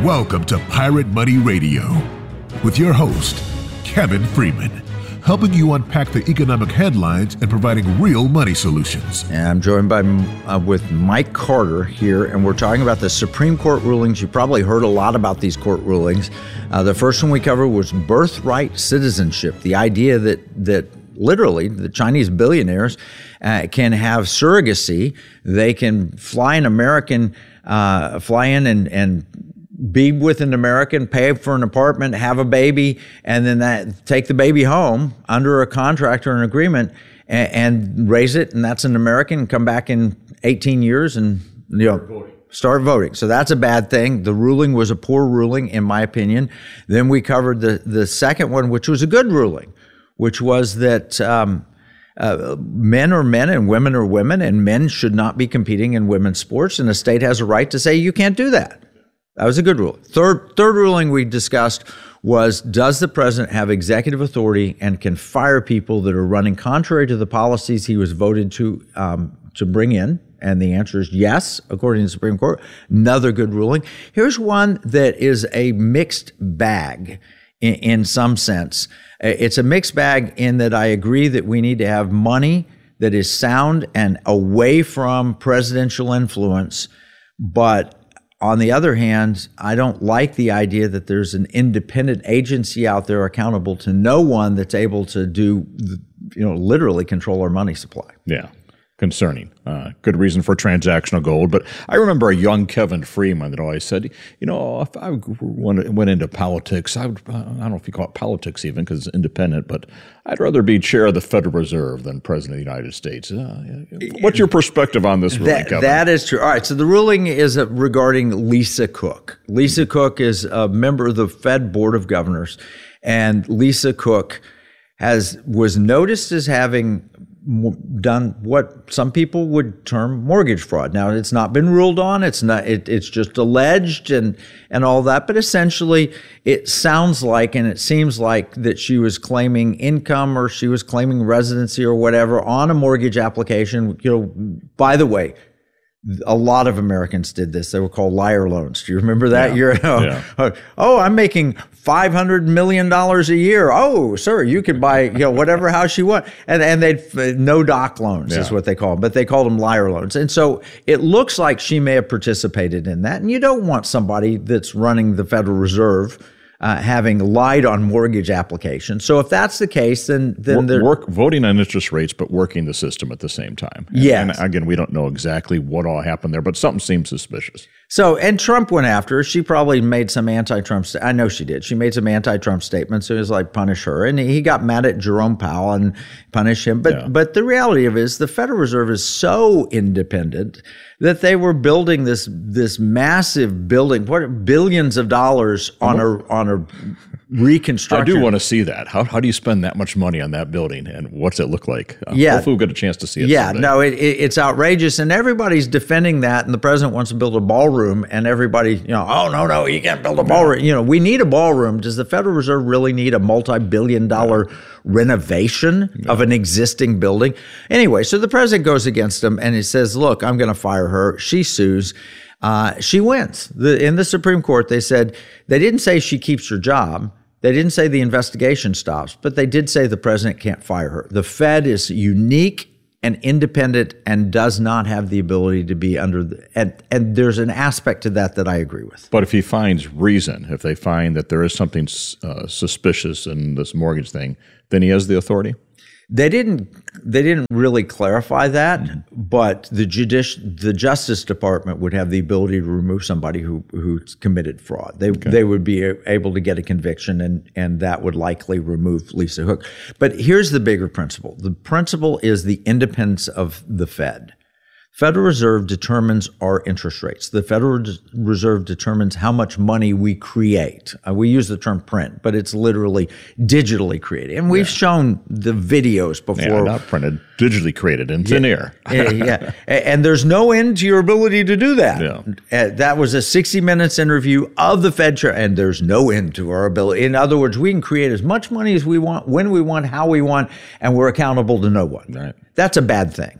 Welcome to Pirate Money Radio with your host, Kevin Freeman, helping you unpack the economic headlines and providing real money solutions. And I'm joined by with Mike Carter here, and we're talking about the Supreme Court rulings. You probably heard a lot about these court rulings. The first one we covered was birthright citizenship, the idea that literally the Chinese billionaires can have surrogacy. They can fly in and be with an American, pay for an apartment, have a baby, and then take the baby home under a contract or an agreement and raise it, and that's an American, and come back in 18 years and start voting. So that's a bad thing. The ruling was a poor ruling, in my opinion. Then we covered the second one, which was a good ruling, which was that men are men and women are women, and men should not be competing in women's sports, and the state has a right to say you can't do that. That was a good ruling. Third ruling we discussed was, does the president have executive authority and can fire people that are running contrary to the policies he was voted to bring in? And the answer is yes, according to the Supreme Court. Another good ruling. Here's one that is a mixed bag in some sense. It's a mixed bag in that I agree that we need to have money that is sound and away from presidential influence, but on the other hand, I don't like the idea that there's an independent agency out there accountable to no one that's able to do, literally control our money supply. Yeah, concerning. Good reason for transactional gold. But I remember a young Kevin Freeman that always said, if I went into politics, I don't know if you call it politics even because it's independent, but I'd rather be chair of the Federal Reserve than president of the United States. What's your perspective on this ruling, Kevin? That is true. All right, so the ruling is regarding Lisa Cook. Lisa Cook is a member of the Fed Board of Governors, and Lisa Cook was noticed as having done what some people would term mortgage fraud. Now, it's not been ruled on. It's just alleged and all that. But essentially, it sounds like and it seems like that she was claiming income or she was claiming residency or whatever on a mortgage application. By the way, a lot of Americans did this. They were called liar loans. Do you remember that? Yeah. Oh, I'm making $500 million a year. Oh, sir, you can buy whatever house you want. And they'd no doc loans is what they call them, but they called them liar loans. And so it looks like she may have participated in that. And you don't want somebody that's running the Federal Reserve having lied on mortgage applications. So if that's the case, then voting on interest rates, but working the system at the same time. And again, we don't know exactly what all happened there, but something seems suspicious. So, and Trump went after her. She probably made some anti-Trump. I know she did. She made some anti-Trump statements. It was like punish her, and he got mad at Jerome Powell and punished him. But the reality of it is, the Federal Reserve is so independent that they were building this massive building, billions of dollars on a reconstruction. I do want to see that. How do you spend that much money on that building, and what's it look like? Hopefully we'll get a chance to see it. Yeah, no, it's outrageous, and everybody's defending that, and the president wants to build a ballroom, and everybody, oh, no, you can't build a ballroom. We need a ballroom. Does the Federal Reserve really need a multi-billion-dollar renovation of an existing building? Anyway, so the president goes against him, and he says, look, I'm going to fire her. She sues. She wins. In the Supreme Court, they said, they didn't say she keeps her job. They didn't say the investigation stops, but they did say the president can't fire her. The Fed is unique and independent and does not have the ability to be and there's an aspect to that I agree with. But if he finds reason, if they find that there is something suspicious in this mortgage thing, then he has the authority? They didn't really clarify that, but the Justice Department would have the ability to remove somebody who committed fraud. They would be able to get a conviction, and that would likely remove Lisa Cook. But here's the bigger principle. The principle is the independence of the Fed. Federal Reserve determines our interest rates. The Federal Reserve determines how much money we create. We use the term print, but it's literally digitally created. And we've shown the videos before. Yeah, not printed, digitally created in thin air. Yeah. And there's no end to your ability to do that. Yeah. That was a 60 Minutes interview of the Fed chair, and there's no end to our ability. In other words, we can create as much money as we want, when we want, how we want, and we're accountable to no one. Right. That's a bad thing.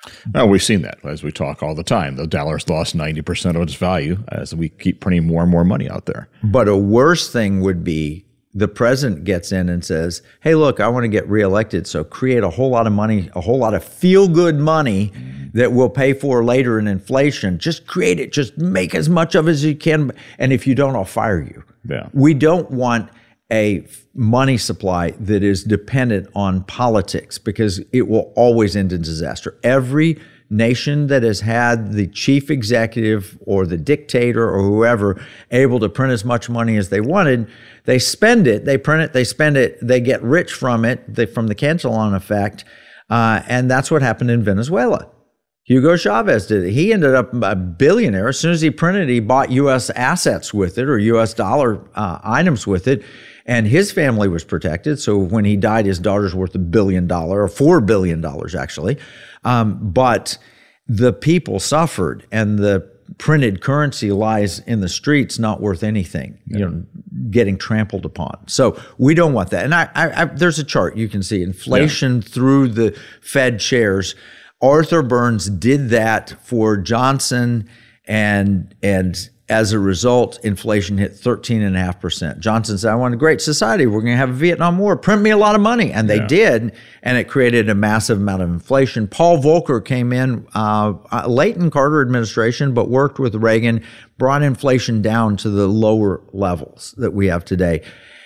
Well, we've seen that as we talk all the time. The dollar's lost 90% of its value as we keep printing more and more money out there. But a worse thing would be the president gets in and says, hey, look, I want to get reelected, so create a whole lot of money, a whole lot of feel-good money that we'll pay for later in inflation. Just create it. Just make as much of it as you can. And if you don't, I'll fire you. Yeah. We don't want a money supply that is dependent on politics, because it will always end in disaster. Every nation that has had the chief executive or the dictator or whoever able to print as much money as they wanted, they spend it, they print it, they spend it, they get rich from it, from the Cantillon effect, and that's what happened in Venezuela. Hugo Chavez did it. He ended up a billionaire. As soon as he printed it, he bought U.S. assets with it, or U.S. dollar items with it, and his family was protected. So when he died, his daughter's worth $1 billion, or $4 billion actually. But the people suffered, and the printed currency lies in the streets, not worth anything, getting trampled upon. So we don't want that. And I there's a chart you can see, inflation through the Fed chairs. Arthur Burns did that for Johnson, and as a result, inflation hit 13.5%. Johnson said, I want a great society. We're going to have a Vietnam War. Print me a lot of money. And they did, and it created a massive amount of inflation. Paul Volcker came in late in Carter administration, but worked with Reagan, brought inflation down to the lower levels that we have today.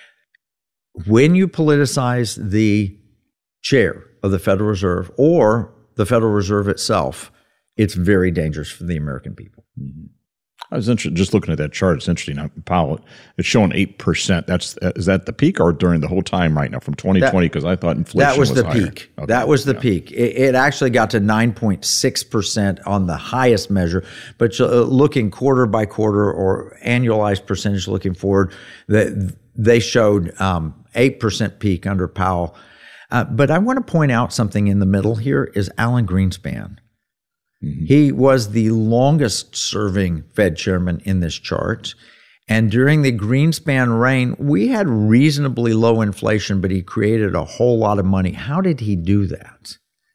When you politicize the chair of the Federal Reserve or the Federal Reserve itself, it's very dangerous for the American people. Mm-hmm. I was interested, just looking at that chart. It's interesting. Powell, it's showing 8%. Is that the peak, or during the whole time right now from 2020? Because I thought inflation was the higher. Peak. Okay. That was the peak. It actually got to 9.6% on the highest measure. But looking quarter by quarter or annualized percentage looking forward, they showed 8% peak under Powell. But I want to point out something in the middle here is Alan Greenspan. Mm-hmm. He was the longest serving Fed chairman in this chart. And during the Greenspan reign, we had reasonably low inflation, but he created a whole lot of money. How did he do that?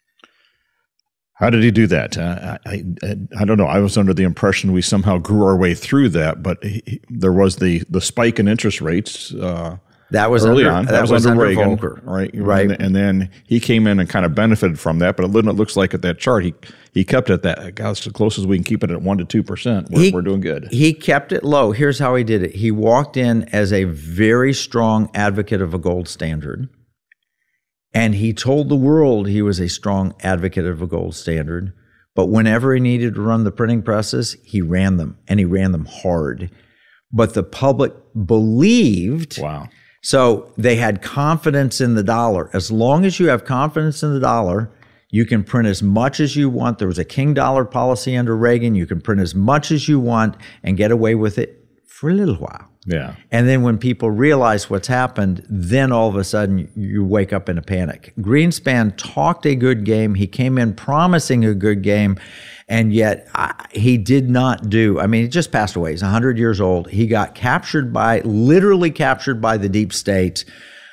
How did he do that? I don't know. I was under the impression we somehow grew our way through that, but there was the spike in interest rates. That was early under, on. That was under Reagan, Volcker. Right. And then he came in and kind of benefited from that. But it looks like at that chart, he kept it that, as close as we can keep it at 1% to 2%. We're doing good. He kept it low. Here's how he did it. He walked in as a very strong advocate of a gold standard. And he told the world he was a strong advocate of a gold standard. But whenever he needed to run the printing presses, he ran them, and he ran them hard. But the public believed. Wow. So they had confidence in the dollar. As long as you have confidence in the dollar, you can print as much as you want. There was a king dollar policy under Reagan. You can print as much as you want and get away with it for a little while. Yeah. And then when people realize what's happened, then all of a sudden you wake up in a panic. Greenspan talked a good game. He came in promising a good game, and yet he did not do. I mean, he just passed away. He's 100 years old. He got literally captured by the deep state.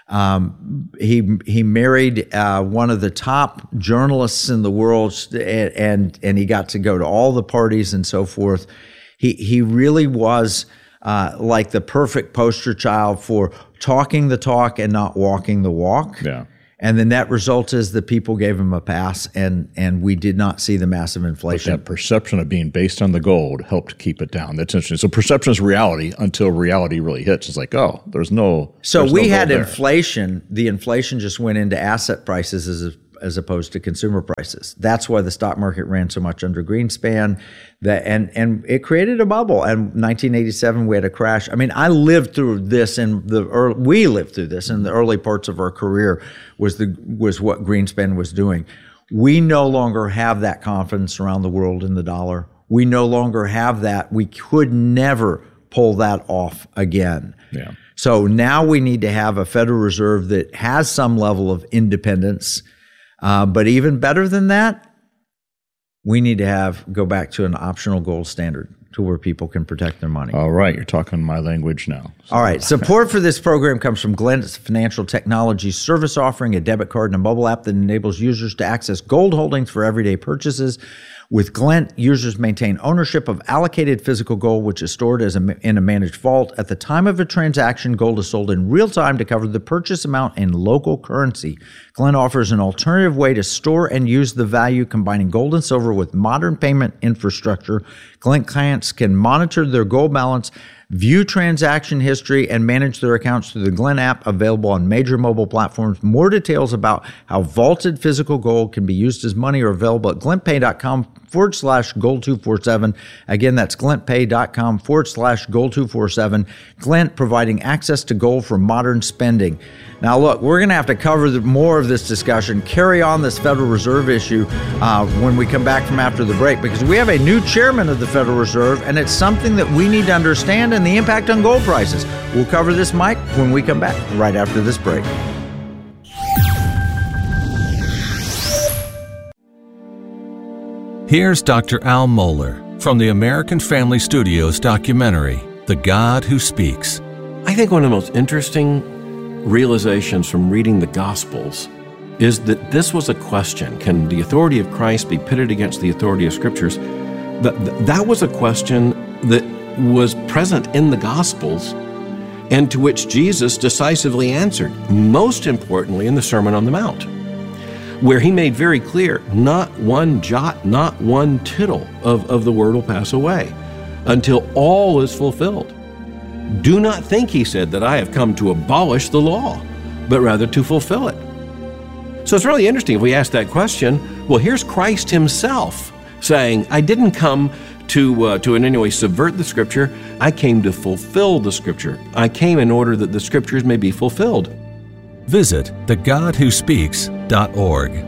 He married one of the top journalists in the world, and he got to go to all the parties and so forth. He really was like the perfect poster child for talking the talk and not walking the walk. Yeah. And the net result is that people gave him a pass, and we did not see the massive inflation. But that perception of being based on the gold helped keep it down. That's interesting. So perception is reality until reality really hits. It's like, oh, there's no. So we had there. inflation. The inflation just went into asset prices as opposed to consumer prices. That's why the stock market ran so much under Greenspan. And it created a bubble. And 1987, we had a crash. I mean, we lived through this in the early parts of our career. Was what Greenspan was doing. We no longer have that confidence around the world in the dollar. We no longer have that. We could never pull that off again. Yeah. So now we need to have a Federal Reserve that has some level of independence. But even better than that, we need to go back to an optional gold standard. to where people can protect their money. All right, you're talking my language now. So. All right, support for this program comes from Glint Financial Technologies service offering a debit card and a mobile app that enables users to access gold holdings for everyday purchases. With Glint, users maintain ownership of allocated physical gold, which is stored in a managed vault. At the time of a transaction, gold is sold in real time to cover the purchase amount in local currency. Glint offers an alternative way to store and use the value, combining gold and silver with modern payment infrastructure. Glint clients can monitor their gold balance, view transaction history, and manage their accounts through the Glint app, available on major mobile platforms. More details about how vaulted physical gold can be used as money are available at glintpay.com/gold247. Again, that's glintpay.com/gold247. Glint, providing access to gold for modern spending. Now, look, we're going to have to cover more of this discussion, carry on this Federal Reserve issue when we come back from after the break, because we have a new chairman of the Federal Reserve, and it's something that we need to understand, and the impact on gold prices. We'll cover this, Mike, when we come back right after this break. Here's Dr. Al Mohler from the American Family Studios documentary, The God Who Speaks. I think one of the most interesting realizations from reading the Gospels is that this was a question: can the authority of Christ be pitted against the authority of Scriptures? That was a question that was present in the Gospels and to which Jesus decisively answered, most importantly in the Sermon on the Mount, where he made very clear, not one jot, not one tittle of the word will pass away until all is fulfilled. Do not think, he said, that I have come to abolish the law, but rather to fulfill it. So it's really interesting if we ask that question. Well, here's Christ himself saying, I didn't come to in any way subvert the Scripture. I came to fulfill the Scripture. I came in order that the Scriptures may be fulfilled. Visit thegodwhospeaks.org.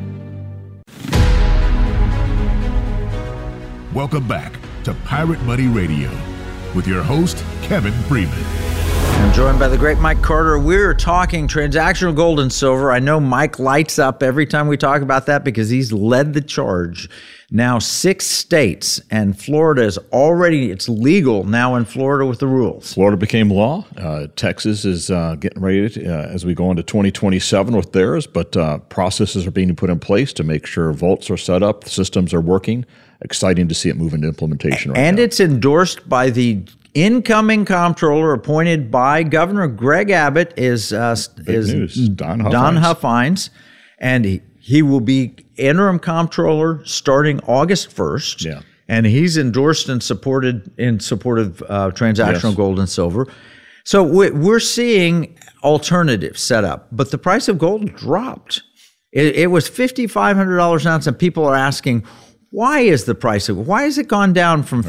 Welcome back to Pirate Money Radio with your host, Kevin Freeman. I'm joined by the great Mike Carter. We're talking transactional gold and silver. I know Mike lights up every time we talk about that because he's led the charge. Now 6 states, and Florida is already, it's legal now in Florida with the rules. Florida became law. Texas is getting ready to, as we go into 2027 with theirs, but processes are being put in place to make sure vaults are set up, systems are working. Exciting to see it move into implementation right now. And it's endorsed by the incoming comptroller appointed by Governor Greg Abbott is Don Huffines, and he will be interim comptroller starting August 1st. Yeah. And he's endorsed and supported of transactional gold and silver. So we're seeing alternatives set up, but the price of gold dropped. It was $5,500 an ounce, and people are asking, why has it gone down from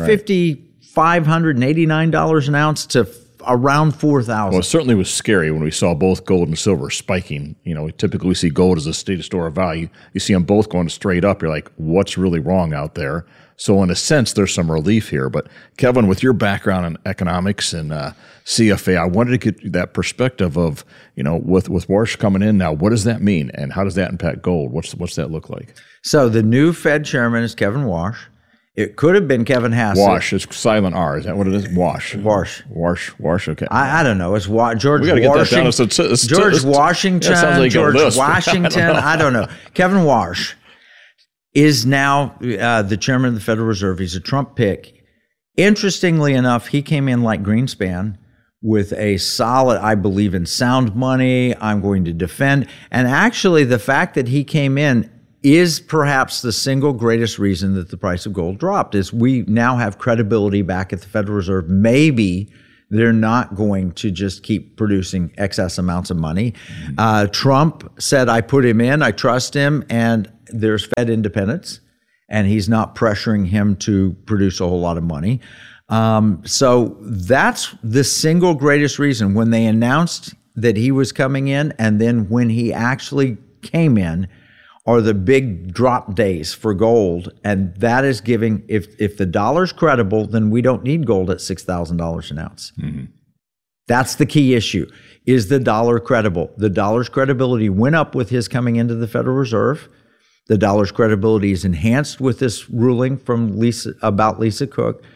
$5,589 an ounce to around $4,000? Well, it certainly was scary when we saw both gold and silver spiking. You know, we typically see gold as a state of store of value. You see them both going straight up. You're like, what's really wrong out there? So in a sense, there's some relief here. But Kevin, with your background in economics and CFA, I wanted to get that perspective of, you know, with Warsh coming in now, what does that mean? And how does that impact gold? What's that look like? So the new Fed chairman is Kevin Warsh. It could have been Kevin Hassett. Wash, it's silent R. Is that what it is? Wash. Okay. I don't know. It's George. We got to get that down. George Washington. That sounds like George Washington. I don't know. Kevin Warsh is now the chairman of the Federal Reserve. He's a Trump pick. Interestingly enough, he came in like Greenspan with a solid, I believe in sound money, I'm going to defend. And actually, the fact that he came in is perhaps the single greatest reason that the price of gold dropped, is we now have credibility back at the Federal Reserve. Maybe they're not going to just keep producing excess amounts of money. Trump said, I put him in, I trust him, and there's Fed independence, and he's not pressuring him to produce a whole lot of money. So that's the single greatest reason. When they announced that he was coming in, and then when he actually came in, are the big drop days for gold. And that is giving, if the dollar's credible, then we don't need gold at $6,000 an ounce. Mm-hmm. That's the key issue. Is the dollar credible? The dollar's credibility went up with his coming into the Federal Reserve. The dollar's credibility is enhanced with this ruling from Lisa Cook.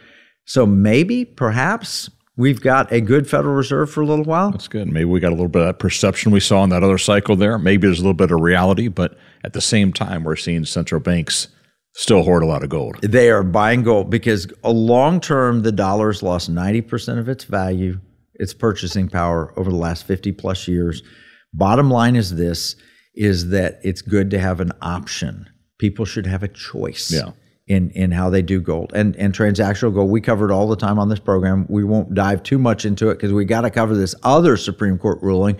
So maybe, perhaps, we've got a good Federal Reserve for a little while. That's good. Maybe we got a little bit of that perception we saw in that other cycle there. Maybe there's a little bit of reality, but at the same time, we're seeing central banks still hoard a lot of gold. They are buying gold because long term, the dollar's lost 90% of its value, its purchasing power over the last 50 plus years. Bottom line is this, is that it's good to have an option. People should have a choice in how they do gold. And transactional gold, we cover it all the time on this program. We won't dive too much into it because we got to cover this other Supreme Court ruling.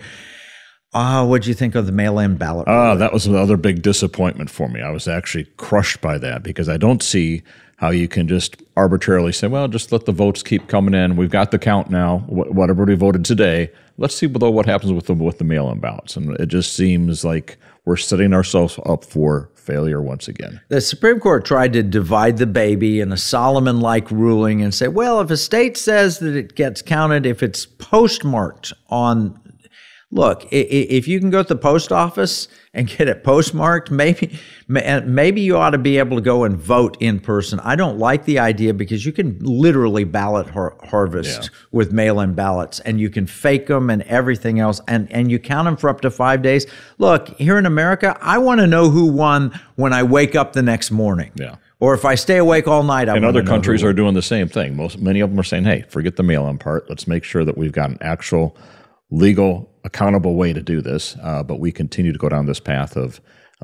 What'd you think of the mail-in ballot? That was another big disappointment for me. I was actually crushed by that because I don't see how you can just arbitrarily say, well, just let the votes keep coming in. We've got the count now, whatever we voted today. Let's see what happens with the mail-in ballots. And it just seems like we're setting ourselves up for failure once again. The Supreme Court tried to divide the baby in a Solomon-like ruling and say, well, if a state says that it gets counted if it's postmarked on... Look, if you can go to the post office and get it postmarked, maybe you ought to be able to go and vote in person. I don't like the idea because you can literally ballot harvest with mail-in ballots, and you can fake them and everything else, and you count them for up to 5 days. Look, here in America, I want to know who won when I wake up the next morning. Yeah. Or if I stay awake all night, I want to know. And other countries are doing the same thing. Many of them are saying, hey, forget the mail-in part. Let's make sure that we've got an actual legal, accountable way to do this, but we continue to go down this path of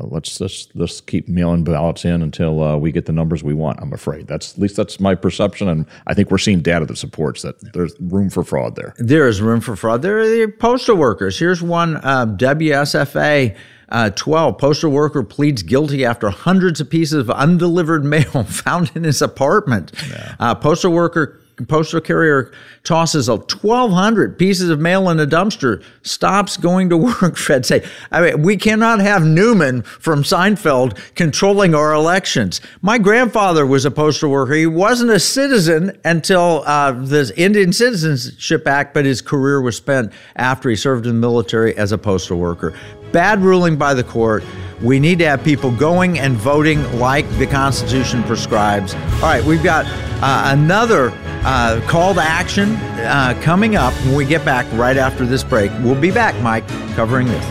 let's keep mail-in ballots in until we get the numbers we want. I'm afraid at least that's my perception, and I think we're seeing data that supports that there's room for fraud there. There is room for fraud. There are the postal workers. Here's one WSFA. 12, postal worker pleads guilty after hundreds of pieces of undelivered mail found in his apartment. Yeah. Postal carrier tosses 1,200 pieces of mail in a dumpster, stops going to work, Fed say. I mean, we cannot have Newman from Seinfeld controlling our elections. My grandfather was a postal worker. He wasn't a citizen until the Indian Citizenship Act, but his career was spent after he served in the military as a postal worker. Bad ruling by the court. We need to have people going and voting like the Constitution prescribes. All right, we've got another call to action coming up when we get back right after this break. We'll be back, Mike, covering this.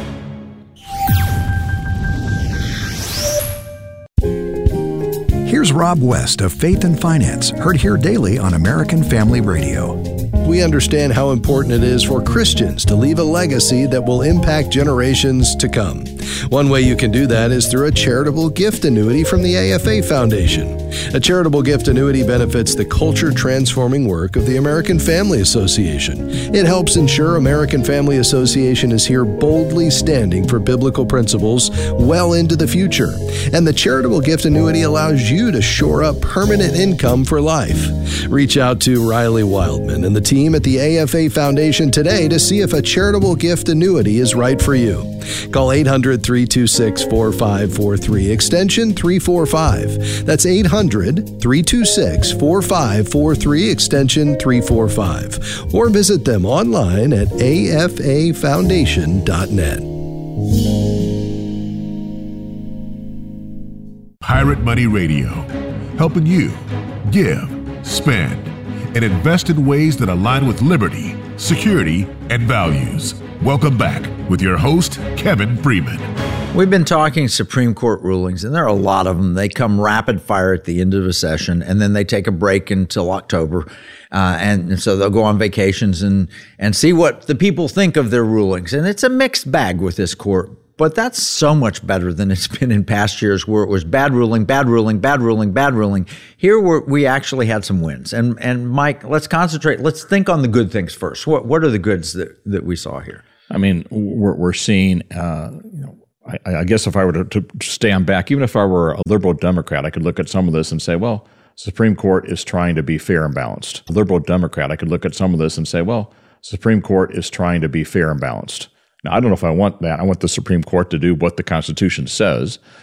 Here's Rob West of Faith and Finance, heard here daily on American Family Radio. We understand how important it is for Christians to leave a legacy that will impact generations to come. One way you can do that is through a charitable gift annuity from the AFA Foundation. A charitable gift annuity benefits the culture-transforming work of the American Family Association. It helps ensure American Family Association is here boldly standing for biblical principles well into the future. And the charitable gift annuity allows you to shore up permanent income for life. Reach out to Riley Wildman and the team at the AFA Foundation today to see if a charitable gift annuity is right for you. Call 800-326-4543, extension 345. That's 800-326-4543, extension 345. Or visit them online at afafoundation.net. Pirate Money Radio, helping you give, spend, and invest in ways that align with liberty, security, and values. Welcome back with your host, Kevin Freeman. We've been talking Supreme Court rulings, and there are a lot of them. They come rapid fire at the end of a session, and then they take a break until October. And so they'll go on vacations and see what the people think of their rulings. And it's a mixed bag with this court. But that's so much better than it's been in past years where it was bad ruling, bad ruling, bad ruling, bad ruling. Here we actually had some wins. And Mike, let's concentrate. Let's think on the good things first. What are the goods that we saw here? I mean, we're seeing, I guess if I were to stand back, even if I were a liberal Democrat, I could look at some of this and say, well, Supreme Court is trying to be fair and balanced. A liberal Democrat, I could look at some of this and say, well, Supreme Court is trying to be fair and balanced. Now, I don't know if I want that. I want the Supreme Court to do what the Constitution says,